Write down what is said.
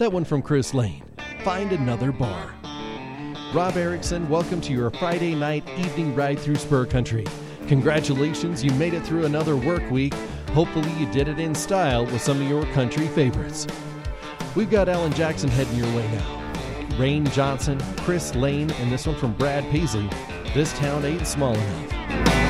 That one from Chris Lane. Find another bar. Rob Erickson, welcome to your Friday night evening ride through Spur Country. Congratulations, you made it through another work week. Hopefully you did it in style with some of your country favorites. We've got Alan Jackson heading your way now. Rain Johnson, Chris Lane, and this one from Brad Paisley. This town ain't small enough.